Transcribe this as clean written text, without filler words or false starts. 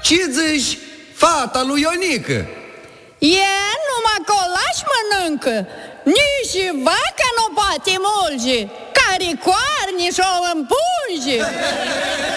Ce zici, fata lui Ionică? E numai colaș mănâncă, nici vaca nu poate mulge, care coarne și-o împunge.